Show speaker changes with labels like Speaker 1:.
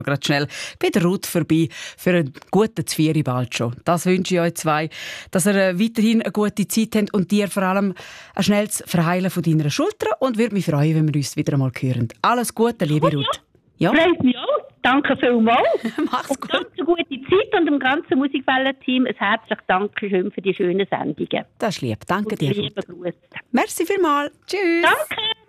Speaker 1: gerade schnell bei der Ruth vorbei für einen guten Zvieri bald schon. Das wünsche ich euch zwei, dass ihr weiterhin eine gute Zeit habt und dir vor allem ein schnelles Verheilen von deiner Schulter und würde mich freuen, wenn wir uns wieder einmal hören. Alles Gute, liebe Ruth.
Speaker 2: Ja. Freut mich auch. Danke vielmals.
Speaker 1: Mach's gut.
Speaker 2: Ganz eine gute Zeit und dem ganzen Musikwellen-Team ein herzliches Dankeschön für die schönen Sendungen.
Speaker 1: Das ist lieb. Danke
Speaker 2: und
Speaker 1: dir.
Speaker 2: Liebe Grüße.
Speaker 1: Merci vielmals. Tschüss.
Speaker 2: Danke.